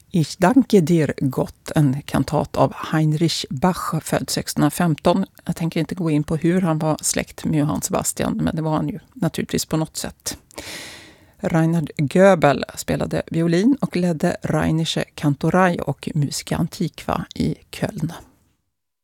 Ich danke dir Gott, en kantat av Heinrich Bach, född 1615. Jag tänker inte gå in på hur han var släkt med Johann Sebastian, men det var han ju naturligtvis på något sätt. Reinhard Goebel spelade violin och ledde Rheinische Kantorei och Musica Antiqua i Köln.